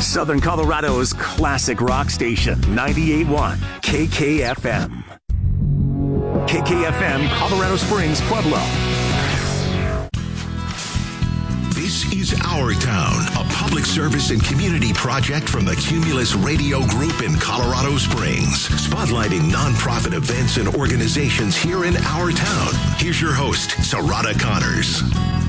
Southern Colorado's classic rock station, 98.1 KKFM. KKFM, Colorado Springs, Pueblo. This is Our Town, a public service and community project from the Cumulus Radio Group in Colorado Springs, spotlighting nonprofit events and organizations here in our town. Here's your host, Sarada Connors.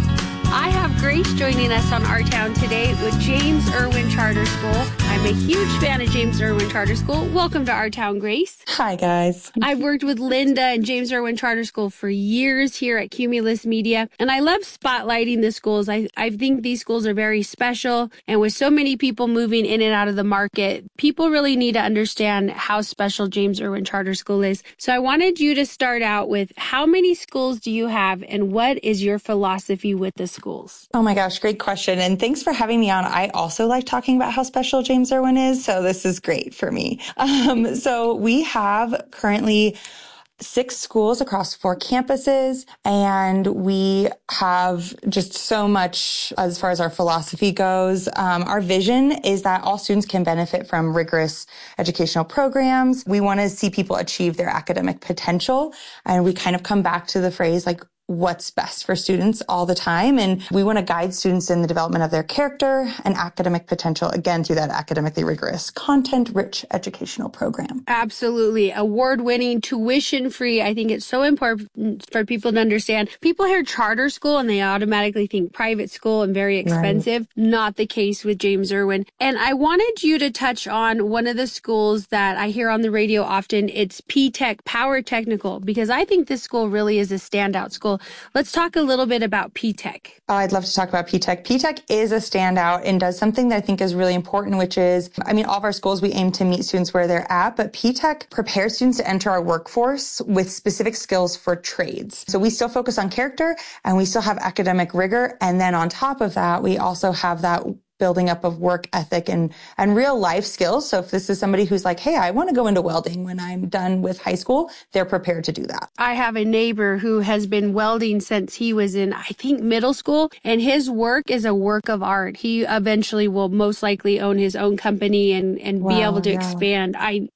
I have Grace joining us on Our Town today with James Irwin Charter School. I'm a huge fan of James Irwin Charter School. Welcome to Our Town, Grace. Hi, guys. I've worked with Linda and James Irwin Charter School for years here at Cumulus Media, and I love spotlighting the schools. I think these schools are very special, and with so many people moving in and out of the market, people really need to understand how special James Irwin Charter School is. So I wanted you to start out with, how many schools do you have, and what is your philosophy with the schools? Oh my gosh, great question. And thanks for having me on. I also like talking about how special James Irwin is, so this is great for me. So we have currently 6 schools across 4 campuses, and we have just so much as far as our philosophy goes. Our vision is that all students can benefit from rigorous educational programs. We want to see people achieve their academic potential, and we kind of come back to the phrase like, what's best for students all the time. And we want to guide students in the development of their character and academic potential, again, through that academically rigorous, content-rich educational program. Absolutely. Award-winning, tuition-free. I think it's so important for people to understand. People hear charter school and they automatically think private school and very expensive. Right. Not the case with James Irwin. And I wanted you to touch on one of the schools that I hear on the radio often. It's P-Tech, Power Technical, because I think this school really is a standout school. Let's talk a little bit about P-Tech. Oh, I'd love to talk about P-Tech. P-Tech is a standout and does something that I think is really important, which is, all of our schools, we aim to meet students where they're at, but P-Tech prepares students to enter our workforce with specific skills for trades. So we still focus on character and we still have academic rigor. And then on top of that, we also have that building up of work ethic and real life skills. So if this is somebody who's like, hey, I want to go into welding when I'm done with high school, they're prepared to do that. I have a neighbor who has been welding since he was in, I think, middle school, and his work is a work of art. He eventually will most likely own his own company and be able to expand.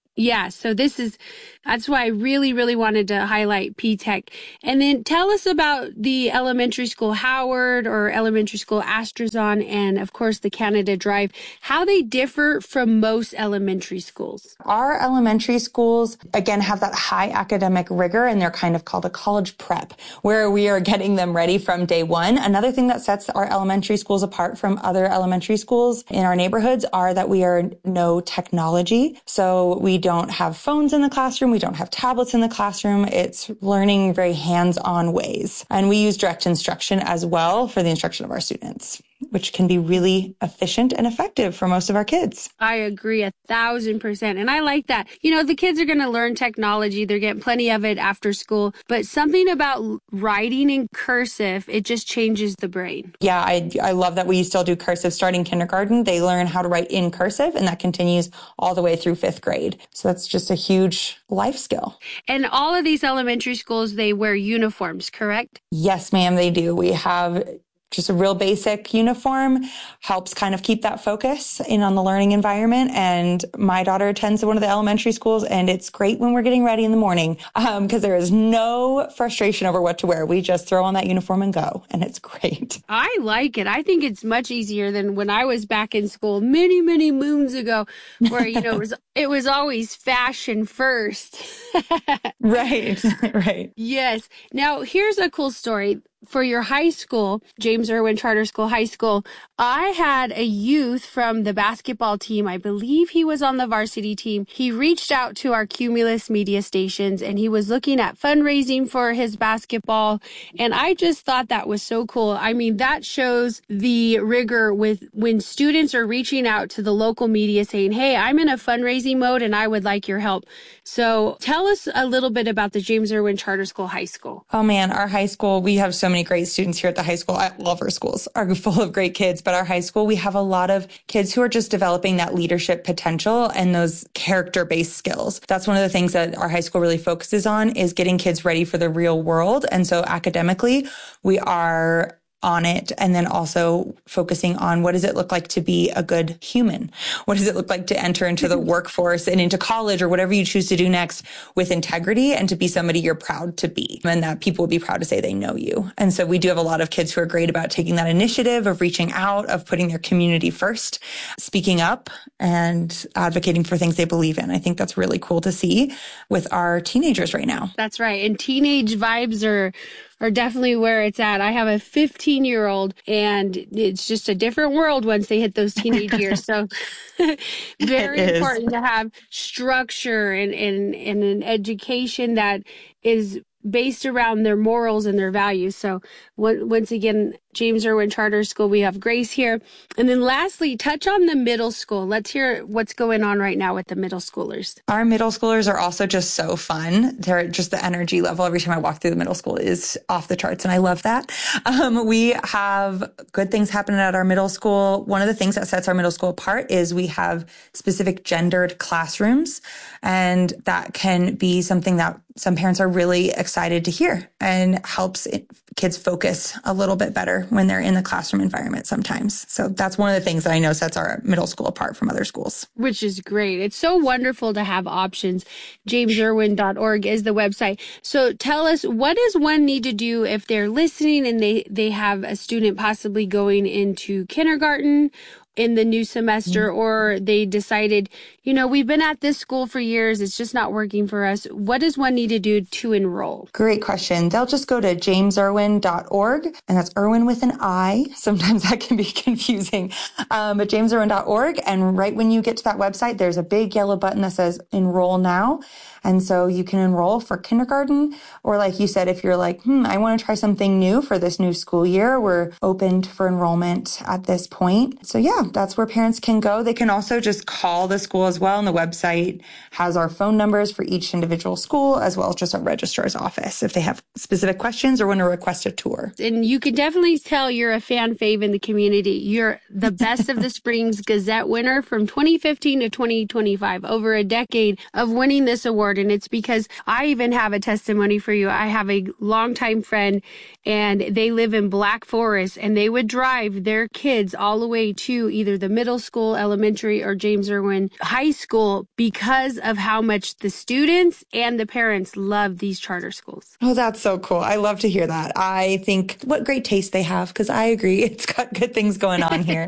So that's why I really, really wanted to highlight P-Tech. And then tell us about the elementary school Howard or elementary school Astrazon and, of course, the Canada Drive, how they differ from most elementary schools. Our elementary schools, again, have that high academic rigor, and they're kind of called a college prep, where we are getting them ready from day one. Another thing that sets our elementary schools apart from other elementary schools in our neighborhoods are that we are no technology. So we don't have phones in the classroom. We don't have tablets in the classroom. It's learning very hands-on ways. And we use direct instruction as well for the instruction of our students, which can be really efficient and effective for most of our kids. I agree 1,000%. And I like that. The kids are going to learn technology. They're getting plenty of it after school. But something about writing in cursive, it just changes the brain. Yeah, I love that we still do cursive starting kindergarten. They learn how to write in cursive, and that continues all the way through 5th grade. So that's just a huge life skill. And all of these elementary schools, they wear uniforms, correct? Yes, ma'am, they do. We have just a real basic uniform, helps kind of keep that focus in on the learning environment. And my daughter attends one of the elementary schools, and it's great when we're getting ready in the morning because there is no frustration over what to wear. We just throw on that uniform and go, and it's great. I like it. I think it's much easier than when I was back in school many, many moons ago, where, it was always fashion first. Right. Yes. Now, here's a cool story. For your high school, James Irwin Charter School High School, I had a youth from the basketball team. I believe he was on the varsity team. He reached out to our Cumulus media stations, and he was looking at fundraising for his basketball. And I just thought that was so cool. That shows the rigor with when students are reaching out to the local media saying, hey, I'm in a fundraising mode and I would like your help. So tell us a little bit about the James Irwin Charter School High School. Oh man, our high school, we have so many great students here at the high school. All of our schools are full of great kids, but our high school, we have a lot of kids who are just developing that leadership potential and those character-based skills. That's one of the things that our high school really focuses on, is getting kids ready for the real world. And so academically, we are on it. And then also focusing on what does it look like to be a good human? What does it look like to enter into the workforce and into college or whatever you choose to do next with integrity and to be somebody you're proud to be and that people will be proud to say they know you. And so we do have a lot of kids who are great about taking that initiative of reaching out, of putting their community first, speaking up and advocating for things they believe in. I think that's really cool to see with our teenagers right now. That's right. And teenage vibes are definitely where it's at. I have a 15-year-old and it's just a different world once they hit those teenage years. So very important to have structure and an education that is based around their morals and their values. So once again, James Irwin Charter School, we have Grace here. And then lastly, touch on the middle school. Let's hear what's going on right now with the middle schoolers. Our middle schoolers are also just so fun. They're just the energy level every time I walk through the middle school is off the charts. And I love that. We have good things happening at our middle school. One of the things that sets our middle school apart is we have specific gendered classrooms. And that can be something that some parents are really excited to hear and helps kids focus a little bit better when they're in the classroom environment sometimes. So that's one of the things that I know sets our middle school apart from other schools. Which is great. It's so wonderful to have options. JamesIrwin.org is the website. So tell us, what does one need to do if they're listening and they have a student possibly going into kindergarten in the new semester, or they decided, we've been at this school for years, it's just not working for us. What does one need to do to enroll? Great question. They'll just go to jamesirwin.org, and that's Irwin with an I. Sometimes that can be confusing, but jamesirwin.org. And right when you get to that website, there's a big yellow button that says enroll now. And so you can enroll for kindergarten, or like you said, if you're like, I want to try something new for this new school year, we're open for enrollment at this point. So yeah, that's where parents can go. They can also just call the school as well. And the website has our phone numbers for each individual school, as well as just our registrar's office if they have specific questions or want to request a tour. And you can definitely tell you're a fan fave in the community. You're the Best of the Springs Gazette winner from 2015 to 2025, over a decade of winning this award. And it's because I even have a testimony for you. I have a longtime friend and they live in Black Forest, and they would drive their kids all the way to either the middle school, elementary, or James Irwin High School because of how much the students and the parents love these charter schools. Oh, that's so cool. I love to hear that. I think what great taste they have, because I agree. It's got good things going on here.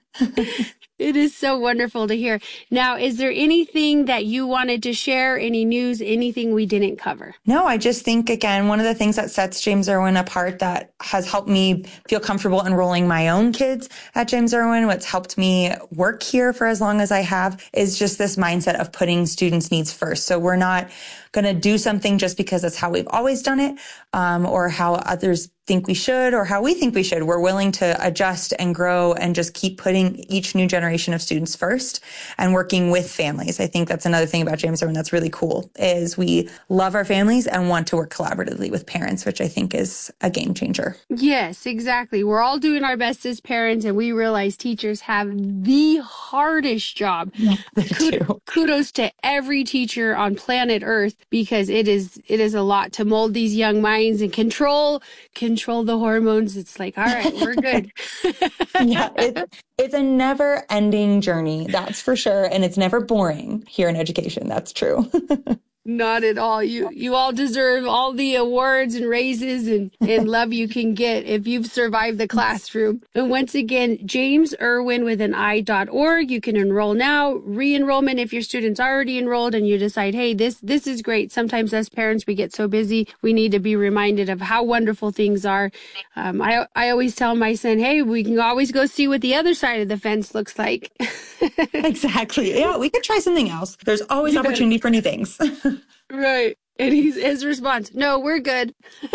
It is so wonderful to hear. Now, is there anything that you wanted to share? Any news, anything we didn't cover? No, I just think, again, one of the things that sets James Irwin apart that has helped me feel comfortable enrolling my own kids at James Irwin, what's helped me work here for as long as I have, is just this mindset of putting students' needs first. So we're not going to do something just because that's how we've always done it, or how others think we should, or how we think we should. We're willing to adjust and grow and just keep putting each new generation of students first and working with families. I think that's another thing about James Irwin that's really cool, is we love our families and want to work collaboratively with parents, which I think is a game changer. Yes, exactly. We're all doing our best as parents, and we realize teachers have the hardest job. Yeah, they do. Kudos to every teacher on planet Earth, because it is a lot to mold these young minds and control the hormones. It's like, all right, we're good. Yeah, it's a never-ending journey, that's for sure. And it's never boring here in education. That's true. Not at all. You all deserve all the awards and raises and love you can get if you've survived the classroom. And once again, JamesIrwin with an I.org. You can enroll now. Re-enrollment if your student's already enrolled and you decide, hey, this is great. Sometimes as parents, we get so busy, we need to be reminded of how wonderful things are. I always tell my son, hey, we can always go see what the other side of the fence looks like. Exactly. Yeah, we could try something else. There's always opportunity for new things. Right. And his response, no, we're good.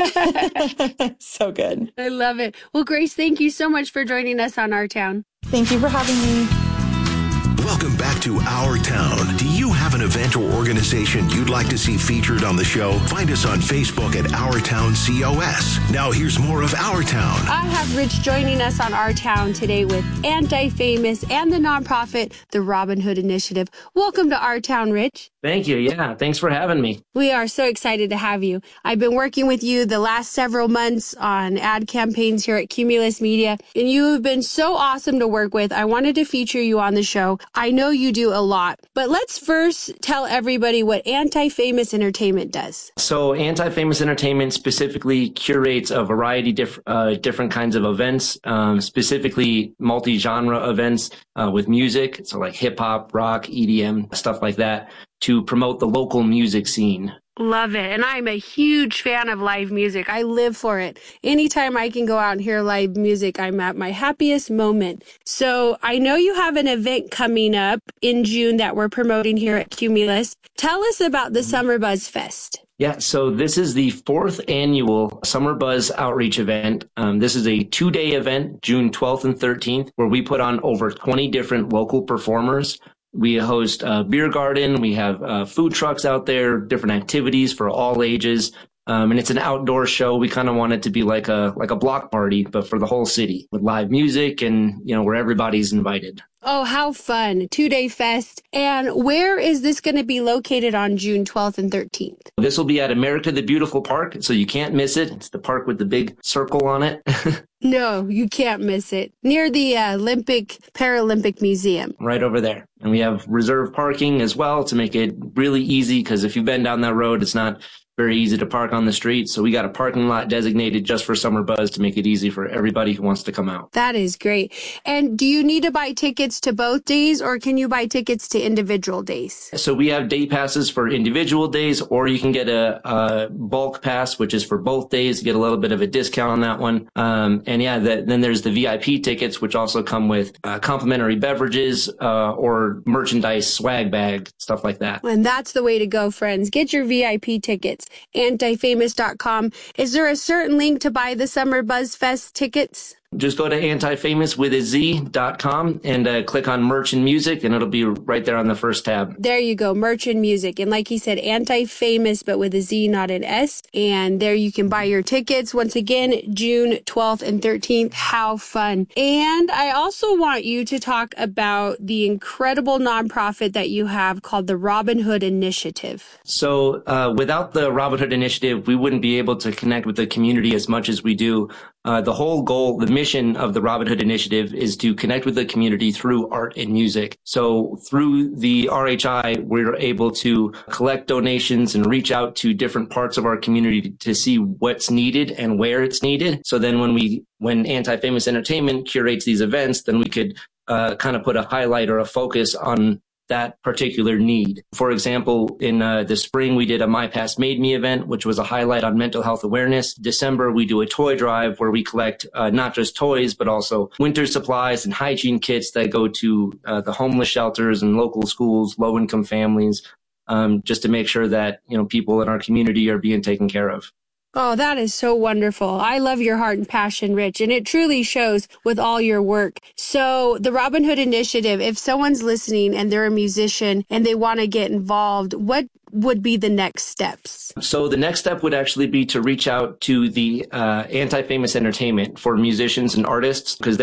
So good. I love it. Well, Grace, thank you so much for joining us on Our Town. Thank you for having me. Welcome back to Our Town. Do you have an event or organization you'd like to see featured on the show? Find us on Facebook at Our Town COS. Now here's more of Our Town. I have Rich joining us on Our Town today with Anti-Famous and the nonprofit, the Robin Hood Initiative. Welcome to Our Town, Rich. Thank you. Yeah, thanks for having me. We are so excited to have you. I've been working with you the last several months on ad campaigns here at Cumulus Media, and you have been so awesome to work with. I wanted to feature you on the show. I know you do a lot, but let's first tell everybody what Anti-Famous Entertainment does. So Anti-Famous Entertainment specifically curates a variety of different kinds of events, specifically multi-genre events with music, so like hip-hop, rock, EDM, stuff like that, to promote the local music scene. Love it. And I'm a huge fan of live music. I live for it. Anytime I can go out and hear live music, I'm at my happiest moment. So I know you have an event coming up in June that we're promoting here at Cumulus. Tell us about the Summer Buzz Fest. Yeah, so this is the 4th annual Summer Buzz Outreach event. This is a 2-day event, June 12th and 13th, where we put on over 20 different local performers. We host a beer garden. We have food trucks out there, different activities for all ages. And it's an outdoor show. We kind of want it to be like a block party, but for the whole city with live music and, where everybody's invited. Oh, how fun. 2-day fest. And where is this going to be located on June 12th and 13th? This will be at America the Beautiful Park, so you can't miss it. It's the park with the big circle on it. No, you can't miss it. Near the Paralympic Museum. Right over there. And we have reserved parking as well to make it really easy, because if you've been down that road, it's not very easy to park on the street. So we got a parking lot designated just for Summer Buzz to make it easy for everybody who wants to come out. That is great. And do you need to buy tickets to both days, or can you buy tickets to individual days? So we have day passes for individual days, or you can get a bulk pass, which is for both days. You get a little bit of a discount on that one. Then there's the VIP tickets, which also come with complimentary beverages or merchandise, swag bag, stuff like that. And that's the way to go, friends. Get your VIP tickets. Antifamous.com. Is there a certain link to buy the Summer Buzz Fest tickets? Just go to antifamouswithaz.com and click on merch and music, and it'll be right there on the first tab. There you go, merch and music. And like he said, Anti-Famous, but with a Z, not an S. And there you can buy your tickets. Once again, June 12th and 13th. How fun. And I also want you to talk about the incredible nonprofit that you have called the Robin Hood Initiative. So without the Robin Hood Initiative, we wouldn't be able to connect with the community as much as we do. The whole goal, the mission of the Robin Hood Initiative is to connect with the community through art and music. So through the RHI, we're able to collect donations and reach out to different parts of our community to see what's needed and where it's needed. So then when Anti-Famous Entertainment curates these events, then we could kind of put a highlight or a focus on that particular need. For example, in the spring, we did a My Past Made Me event, which was a highlight on mental health awareness. December, we do a toy drive where we collect not just toys, but also winter supplies and hygiene kits that go to the homeless shelters and local schools, low-income families, just to make sure that people in our community are being taken care of. Oh, that is so wonderful. I love your heart and passion, Rich, and it truly shows with all your work. So the Robin Hood Initiative, if someone's listening and they're a musician and they want to get involved, what would be the next steps? So the next step would actually be to reach out to the Anti-Famous Entertainment for musicians and artists, because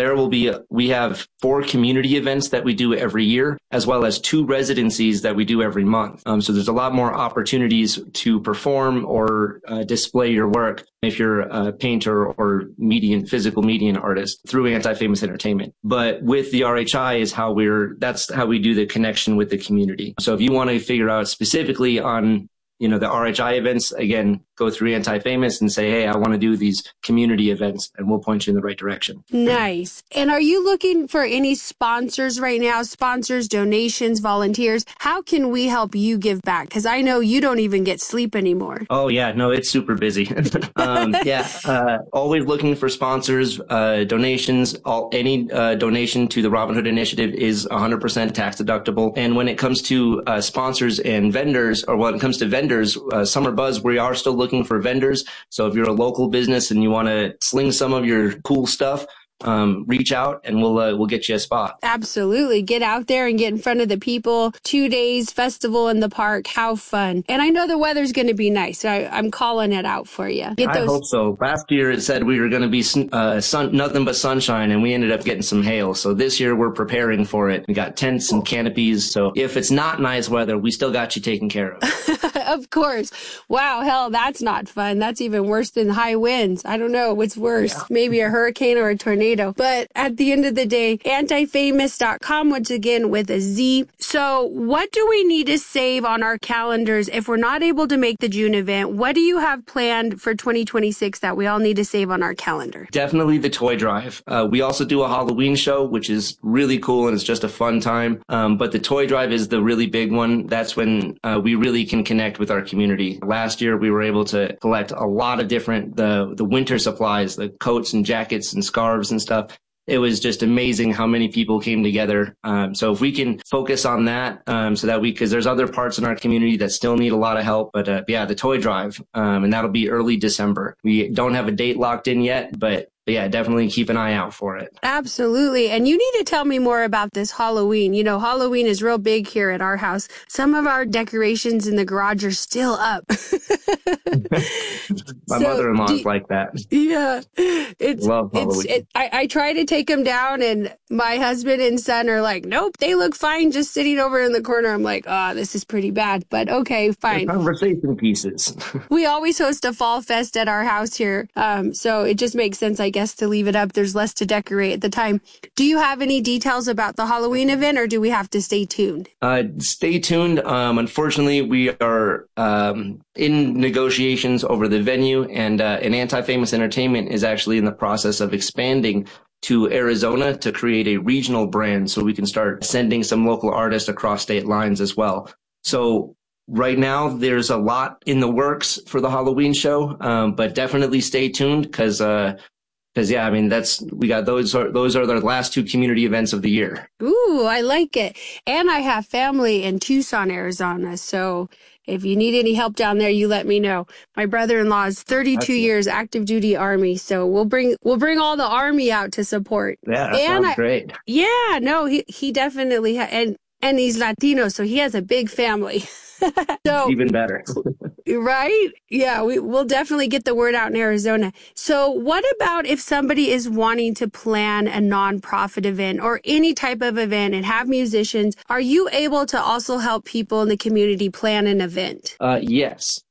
we have 4 community events that we do every year, as well as 2 residencies that we do every month. So there's a lot more opportunities to perform or display your work if you're a painter or physical median artist through Anti-Famous Entertainment. But with the RHI that's how we do the connection with the community. So if you want to figure out specifically on the RHI events, again, go through Anti-Famous and say, hey, I want to do these community events, and we'll point you in the right direction. Nice. And are you looking for any sponsors right now? Sponsors, donations, volunteers? How can we help you give back? Because I know you don't even get sleep anymore. Oh, yeah. No, it's super busy. Always looking for sponsors, donations. Any donation to the Robin Hood Initiative is 100% tax deductible. And when it comes to sponsors and vendors, or when it comes to vendors, Summer Buzz, we are still looking for vendors. So if you're a local business and you want to sling some of your cool stuff, reach out and we'll get you a spot. Absolutely. Get out there and get in front of the people. 2 days, festival in the park. How fun. And I know the weather's going to be nice. So I'm calling it out for you. I hope so. Last year it said we were going to be nothing but sunshine, and we ended up getting some hail. So this year we're preparing for it. We got tents and canopies. So if it's not nice weather, we still got you taken care of. Of course. Wow. Hell, that's not fun. That's even worse than high winds. I don't know what's worse. Yeah. Maybe a hurricane or a tornado. But at the end of the day, antifamous.com, once again with a Z. So what do we need to save on our calendars if we're not able to make the June event? What do you have planned for 2026 that we all need to save on our calendar? Definitely the toy drive. We also do a Halloween show, which is really cool and it's just a fun time. But the toy drive is the really big one. That's when we really can connect with our community. Last year, we were able to collect a lot of different, the winter supplies, the coats and jackets and scarves and stuff. It was just amazing how many people came together. So if we can focus on that, so that because there's other parts in our community that still need a lot of help. But yeah, the toy drive, and that'll be early December. We don't have a date locked in yet, but yeah, definitely keep an eye out for it. Absolutely. And you need to tell me more about this Halloween. You know, Halloween is real big here at our house. Some of our decorations in the garage are still up. My mother-in-law is like that. Yeah. Love Halloween. I try to take them down and my husband and son are like, nope, they look fine just sitting over in the corner. I'm like, oh, this is pretty bad, but okay, fine. They're conversation pieces. We always host a fall fest at our house here. So it just makes sense, I guess, to leave it up. There's less to decorate at the time. Do you have any details about the Halloween event or do we have to stay tuned? Stay tuned. Unfortunately, we are in negotiations over the venue, and Anti-Famous Entertainment is actually in the process of expanding to Arizona to create a regional brand so we can start sending some local artists across state lines as well. So right now, there's a lot in the works for the Halloween show, but definitely stay tuned because yeah, I mean, we got those are the last two community events of the year. Ooh, I like it. And I have family in Tucson, Arizona. So if you need any help down there, you let me know. My brother-in-law is 32 years active duty Army. So we'll bring all the Army out to support. Yeah, that sounds great. Yeah, no, he definitely and he's Latino, so he has a big family. So, even better. Right? Yeah, we'll definitely get the word out in Arizona. So what about if somebody is wanting to plan a nonprofit event or any type of event and have musicians? Are you able to also help people in the community plan an event? Yes.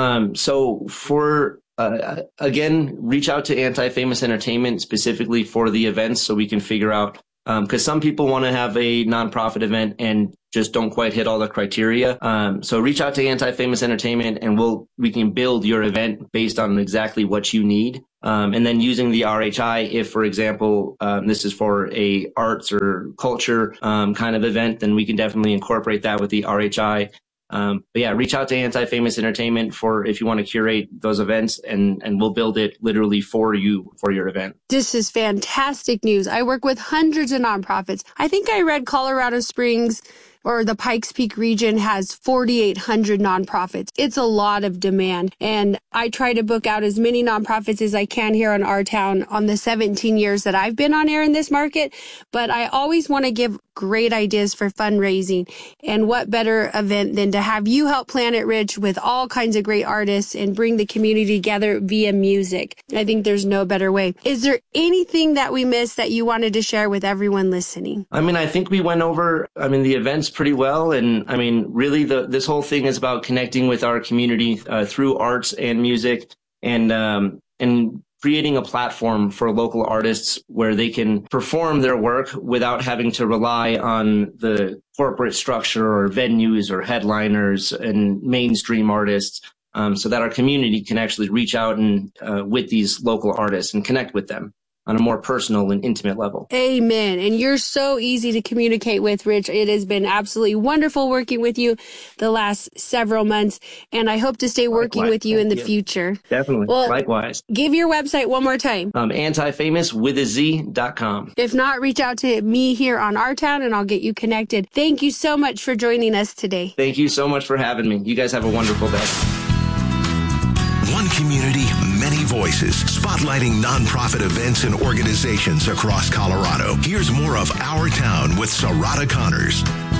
So for again, reach out to Anti-Famous Entertainment specifically for the events so we can figure out because some people want to have a nonprofit event and just don't quite hit all the criteria. So reach out to Anti-Famous Entertainment and we can build your event based on exactly what you need. And then using the RHI, if, for example, this is for a arts or culture kind of event, then we can definitely incorporate that with the RHI. But yeah, reach out to Anti-Famous Entertainment if you want to curate those events, and we'll build it literally for you for your event. This is fantastic news. I work with hundreds of nonprofits. I think I read Colorado Springs or the Pikes Peak region has 4,800 nonprofits. It's a lot of demand. And I try to book out as many nonprofits as I can here on our town on the 17 years that I've been on air in this market. But I always want to give great ideas for fundraising. And what better event than to have you help plan it, Rich, with all kinds of great artists and bring the community together via music. I think there's no better way. Is there anything that we missed that you wanted to share with everyone listening? I mean, I think we went over, the events pretty well. And really this whole thing is about connecting with our community through arts and music and creating a platform for local artists where they can perform their work without having to rely on the corporate structure or venues or headliners and mainstream artists, so that our community can actually reach out and with these local artists and connect with them on a more personal and intimate level. Amen. And you're so easy to communicate with, Rich. It has been absolutely wonderful working with you the last several months, and I hope to stay working with you in the future. Definitely. Well, likewise. Give your website one more time. antifamouswithaz.com. If not, reach out to me here on Our Town, and I'll get you connected. Thank you so much for joining us today. Thank you so much for having me. You guys have a wonderful day. One community, many voices. voices, spotlighting nonprofit events and organizations across Colorado. Here's more of Our Town with Sarada Connors.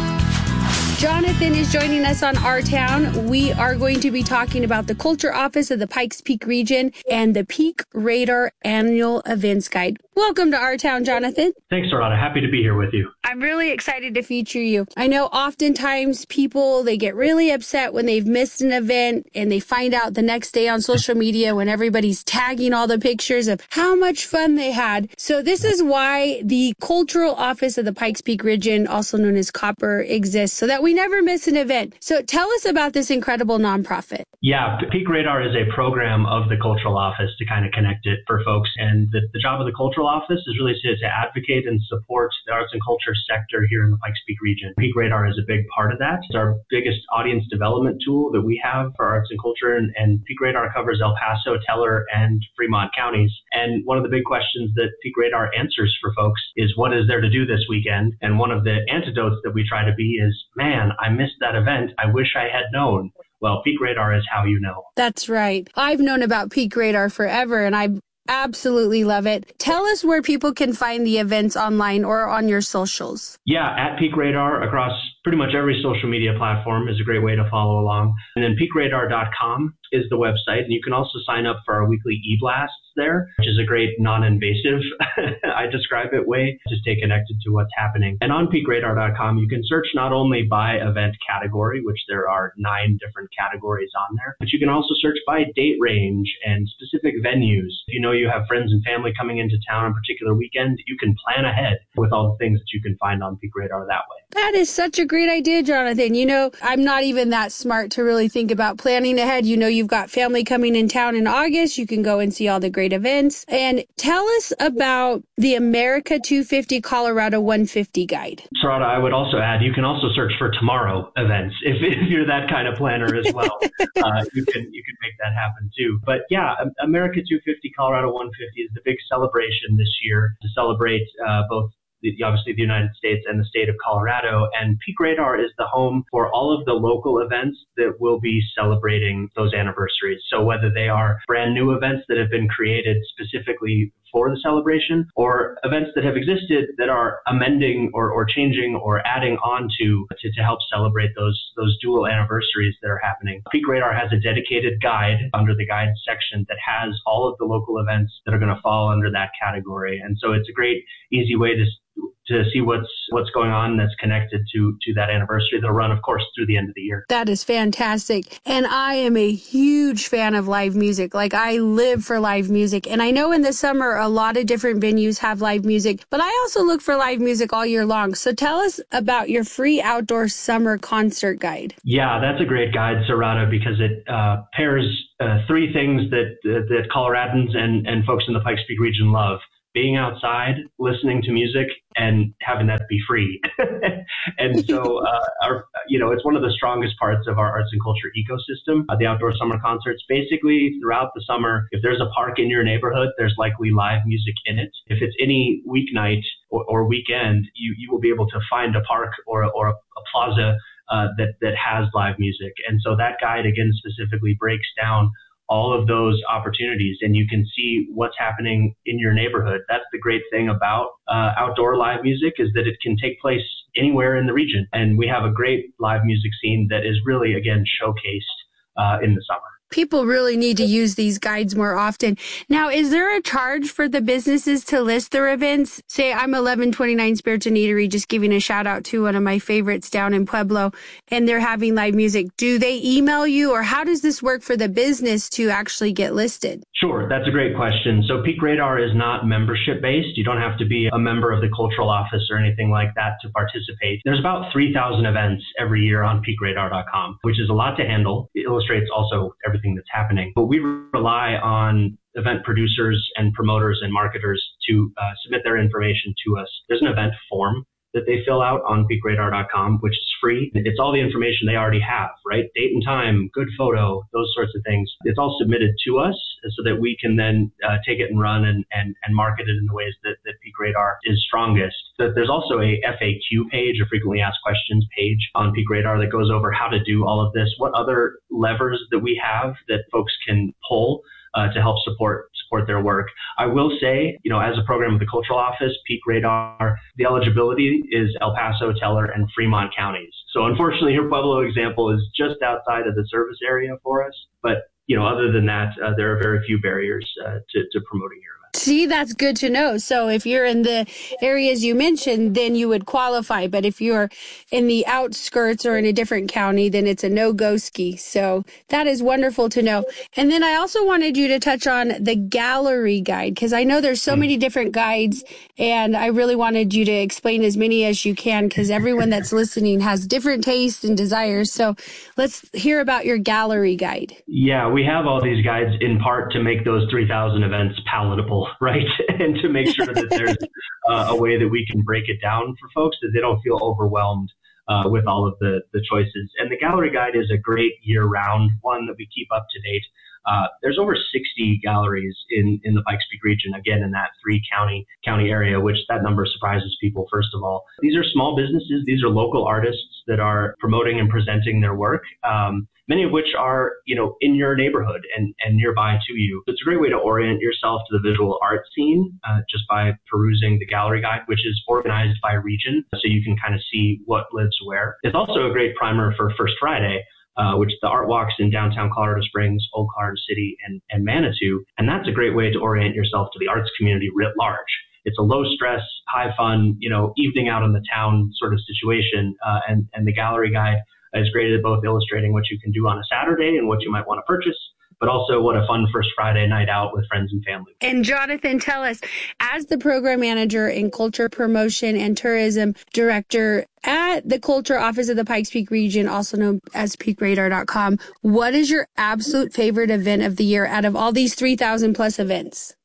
Jonathan is joining us on Our Town. We are going to be talking about the Culture Office of the Pikes Peak region and the Peak Radar Annual Events Guide. Welcome to Our Town, Jonathan. Thanks, Sarada. Happy to be here with you. I'm really excited to feature you. I know oftentimes people, they get really upset when they've missed an event and they find out the next day on social media when everybody's tagging all the pictures of how much fun they had. So this is why the Cultural Office of the Pikes Peak region, also known as COPPER, exists, so that we never miss an event. So tell us about this incredible nonprofit. Yeah, Peak Radar is a program of the Cultural Office to kind of connect it for folks. And the job of the Cultural Office is really to advocate and support the arts and culture sector here in the Pikes Peak region. Peak Radar is a big part of that. It's our biggest audience development tool that we have for arts and culture. And Peak Radar covers El Paso, Teller, and Fremont counties. And one of the big questions that Peak Radar answers for folks is, what is there to do this weekend? And one of the antidotes that we try to be is, man, I missed that event. I wish I had known. Well, Peak Radar is how you know. That's right. I've known about Peak Radar forever, and I absolutely love it. Tell us where people can find the events online or on your socials. Yeah, at Peak Radar across pretty much every social media platform is a great way to follow along. And then peakradar.com is the website. And you can also sign up for our weekly e-blasts there, which is a great non-invasive, I describe it, way to stay connected to what's happening. And on peakradar.com, you can search not only by event category, which there are 9 different categories on there, but you can also search by date range and specific venues. If you know you have friends and family coming into town on a particular weekend, you can plan ahead with all the things that you can find on Peak Radar that way. That is such a great idea, Jonathan. You know, I'm not even that smart to really think about planning ahead. You know, you've got family coming in town in August. You can go and see all the great events. And tell us about the America 250 Colorado 150 guide. Sarada, I would also add, you can also search for tomorrow events if you're that kind of planner as well. You can make that happen too. But yeah, America 250 Colorado 150 is the big celebration this year to celebrate both obviously the United States and the state of Colorado. And Peak Radar is the home for all of the local events that will be celebrating those anniversaries. So whether they are brand new events that have been created specifically for the celebration, or events that have existed that are amending or changing or adding on to help celebrate those dual anniversaries that are happening. Peak Radar has a dedicated guide under the guide section that has all of the local events that are going to fall under that category. And so it's a great, easy way to see what's going on that's connected to that anniversary. That'll run, of course, through the end of the year. That is fantastic. And I am a huge fan of live music. Like, I live for live music. And I know in the summer, a lot of different venues have live music, but I also look for live music all year long. So tell us about your free outdoor summer concert guide. Yeah, that's a great guide, Sarada, because it pairs 3 things that Coloradans and folks in the Pikes Peak region love: being outside, listening to music, and having that be free. And so, it's one of the strongest parts of our arts and culture ecosystem, the outdoor summer concerts. Basically, throughout the summer, if there's a park in your neighborhood, there's likely live music in it. If it's any weeknight or weekend, you will be able to find a park or a plaza that has live music. And so that guide, again, specifically breaks down all of those opportunities, and you can see what's happening in your neighborhood. That's the great thing about outdoor live music, is that it can take place anywhere in the region. And we have a great live music scene that is really, again, showcased in the summer. People really need to use these guides more often. Now, is there a charge for the businesses to list their events? Say I'm 1129 Spirits and Eatery, just giving a shout out to one of my favorites down in Pueblo, and they're having live music. Do they email you, or how does this work for the business to actually get listed? Sure, that's a great question. So Peak Radar is not membership based. You don't have to be a member of the Cultural Office or anything like that to participate. There's about 3,000 events every year on peakradar.com, which is a lot to handle. It illustrates also everything that's happening. But we rely on event producers and promoters and marketers to submit their information to us. There's an event form that they fill out on peakradar.com, which is free. It's all the information they already have, right? Date and time, good photo, those sorts of things. It's all submitted to us so that we can then take it and run and market it in the ways that Peak Radar is strongest. There's also a FAQ page, a frequently asked questions page on Peak Radar that goes over how to do all of this, what other levers that we have that folks can pull to help support their work. I will say, as a program of the Cultural Office, Peak Radar, the eligibility is El Paso, Teller, and Fremont counties. So unfortunately, your Pueblo example is just outside of the service area for us. But, other than that, there are very few barriers to promoting your event. See, that's good to know. So if you're in the areas you mentioned, then you would qualify. But if you're in the outskirts or in a different county, then it's a no-go ski. So that is wonderful to know. And then I also wanted you to touch on the gallery guide, because I know there's so many different guides, and I really wanted you to explain as many as you can, because everyone that's listening has different tastes and desires. So let's hear about your gallery guide. Yeah, we have all these guides in part to make those 3,000 events palatable, right? And to make sure that there's a way that we can break it down for folks, that they don't feel overwhelmed with all of the choices. And the gallery guide is a great year-round one that we keep up to date. There's over 60 galleries in the Pikes Peak region, again, in that 3-county area, which that number surprises people, first of all. These are small businesses. These are local artists that are promoting and presenting their work, many of which are, in your neighborhood and nearby to you. It's a great way to orient yourself to the visual art scene just by perusing the gallery guide, which is organized by region, so you can kind of see what lives where. It's also a great primer for First Friday, which the art walks in downtown Colorado Springs, Old Colorado City, and Manitou. And that's a great way to orient yourself to the arts community writ large. It's a low stress, high fun, evening out in the town sort of situation. And the gallery guide is great at both illustrating what you can do on a Saturday and what you might want to purchase, but also what a fun First Friday night out with friends and family. And Jonathan, tell us, as the program manager in culture promotion and tourism director at the Culture Office of the Pikes Peak region, also known as peakradar.com, what is your absolute favorite event of the year out of all these 3,000 plus events?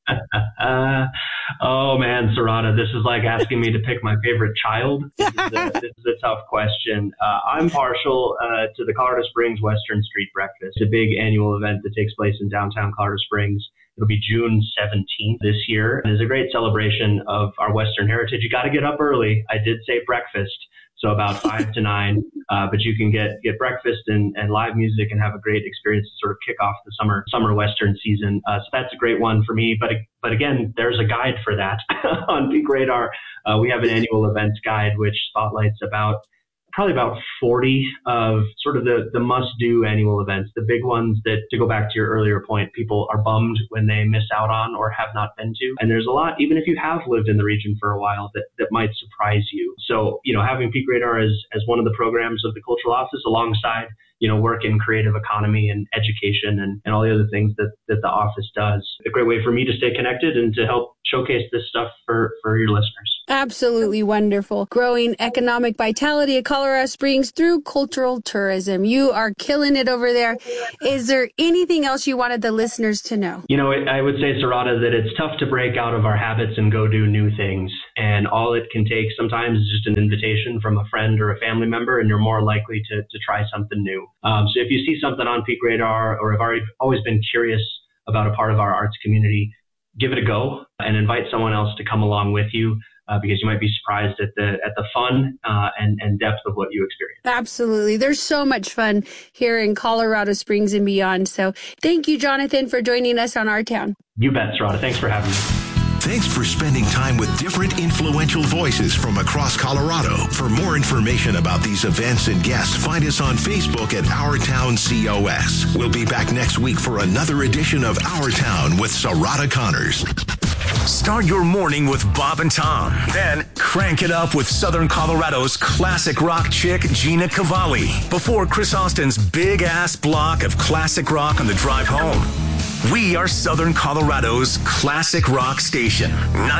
Oh man, Sarada, this is like asking me to pick my favorite child. This is a tough question. I'm partial to the Colorado Springs Western Street Breakfast, a big annual event that takes place in downtown Colorado Springs. It'll be June 17th this year. It is a great celebration of our Western heritage. You got to get up early. I did say breakfast, so about 5 to 9. But you can get breakfast and live music and have a great experience to sort of kick off the summer Western season. So that's a great one for me. But again, there's a guide for that on Peak Radar. We have an annual events guide which spotlights probably about 40 of sort of the must-do annual events, the big ones that, to go back to your earlier point, people are bummed when they miss out on or have not been to. And there's a lot, even if you have lived in the region for a while, that might surprise you. So, having Peak Radar as one of the programs of the Cultural Office alongside, work in creative economy and education and all the other things that the office does, a great way for me to stay connected and to help showcase this stuff for your listeners. Absolutely wonderful. Growing economic vitality at Colorado Springs through cultural tourism. You are killing it over there. Is there anything else you wanted the listeners to know? I would say, Sarada, that it's tough to break out of our habits and go do new things. And all it can take sometimes is just an invitation from a friend or a family member, and you're more likely to try something new. So if you see something on Peak Radar or have always been curious about a part of our arts community, give it a go and invite someone else to come along with you. Because you might be surprised at the fun and depth of what you experience. Absolutely. There's so much fun here in Colorado Springs and beyond. So thank you, Jonathan, for joining us on Our Town. You bet, Sarada. Thanks for having me. Thanks for spending time with different influential voices from across Colorado. For more information about these events and guests, find us on Facebook at Our Town COS. We'll be back next week for another edition of Our Town with Sarada Connors. Start your morning with Bob and Tom. Then crank it up with Southern Colorado's classic rock chick, Gina Cavalli, before Chris Austin's big-ass block of classic rock on the drive home. We are Southern Colorado's classic rock station,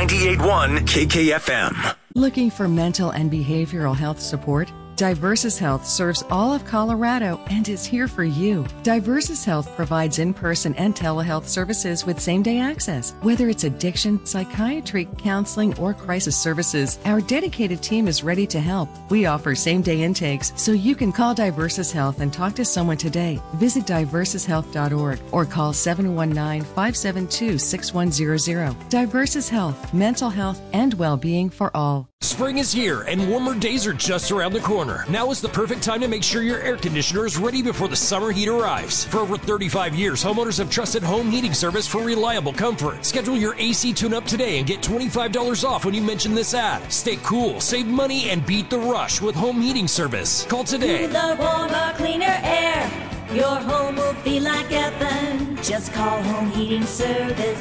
98.1 KKFM. Looking for mental and behavioral health support? Diversus Health serves all of Colorado and is here for you. Diversus Health provides in-person and telehealth services with same-day access. Whether it's addiction, psychiatry, counseling, or crisis services, our dedicated team is ready to help. We offer same-day intakes, so you can call Diversus Health and talk to someone today. Visit diversushealth.org or call 719-572-6100. Diversus Health, mental health, and well-being for all. Spring is here and warmer days are just around the corner. Now is the perfect time to make sure your air conditioner is ready before the summer heat arrives. For over 35 years, homeowners have trusted Home Heating Service for reliable comfort. Schedule your AC tune-up today and get $25 off when you mention this ad. Stay cool, save money, and beat the rush with Home Heating Service. Call today. Cooler, warmer, cleaner air. Your home will feel like heaven. Just call Home Heating Service.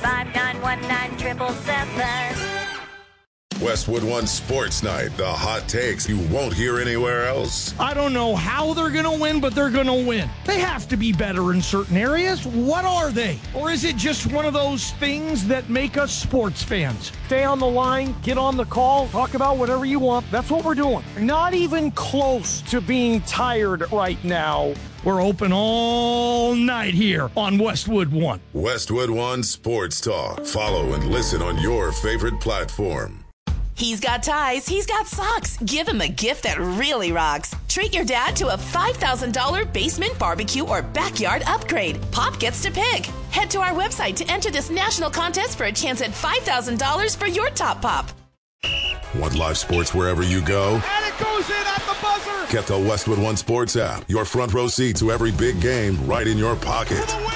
5919-777. Westwood One Sports Night. The hot takes you won't hear anywhere else. I don't know how they're going to win, but they're going to win. They have to be better in certain areas. What are they? Or is it just one of those things that make us sports fans? Stay on the line, get on the call, talk about whatever you want. That's what we're doing. Not even close to being tired right now. We're open all night here on Westwood One. Westwood One Sports Talk. Follow and listen on your favorite platform. He's got ties, he's got socks. Give him a gift that really rocks. Treat your dad to a $5,000 basement barbecue or backyard upgrade. Pop gets to pick. Head to our website to enter this national contest for a chance at $5,000 for your top pop. Want live sports wherever you go? And it goes in at the buzzer. Get the Westwood One Sports app. Your front row seat to every big game right in your pocket. For the win.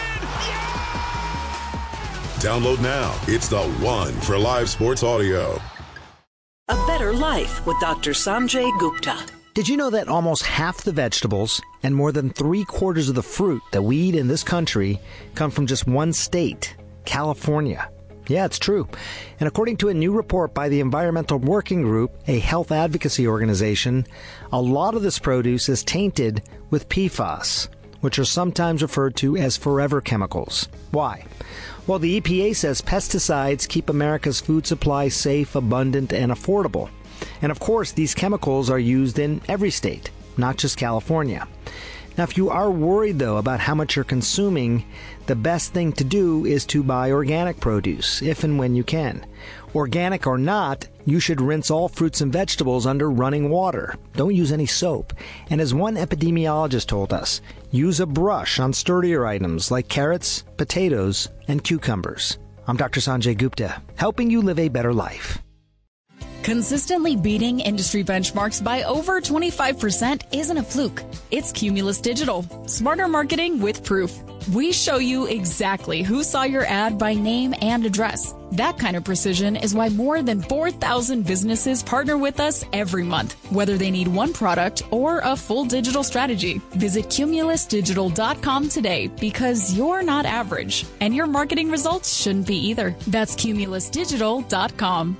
Download now. It's the one for live sports audio. A Better Life with Dr. Sanjay Gupta. Did you know that almost half the vegetables and more than 3/4 of the fruit that we eat in this country come from just one state, California? Yeah, it's true. And according to a new report by the Environmental Working Group, a health advocacy organization, a lot of this produce is tainted with PFAS, which are sometimes referred to as forever chemicals. Why? Well, the EPA says pesticides keep America's food supply safe, abundant, and affordable. And of course, these chemicals are used in every state, not just California. Now, if you are worried, though, about how much you're consuming, the best thing to do is to buy organic produce, if and when you can. Organic or not, you should rinse all fruits and vegetables under running water. Don't use any soap. And as one epidemiologist told us, use a brush on sturdier items like carrots, potatoes, and cucumbers. I'm Dr. Sanjay Gupta, helping you live a better life. Consistently beating industry benchmarks by over 25% isn't a fluke. It's Cumulus Digital. Smarter marketing with proof. We show you exactly who saw your ad by name and address. That kind of precision is why more than 4,000 businesses partner with us every month, whether they need one product or a full digital strategy. Visit cumulusdigital.com today because you're not average, and your marketing results shouldn't be either. That's cumulusdigital.com.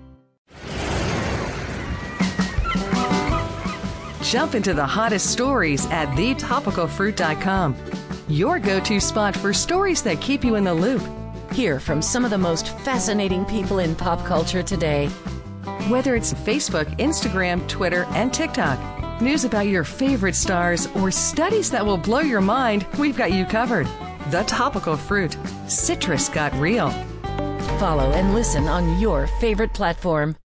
Jump into the hottest stories at thetopicalfruit.com. Your go-to spot for stories that keep you in the loop. Hear from some of the most fascinating people in pop culture today. Whether it's Facebook, Instagram, Twitter, and TikTok, news about your favorite stars, or studies that will blow your mind, we've got you covered. The Topical Fruit. Citrus got real. Follow and listen on your favorite platform.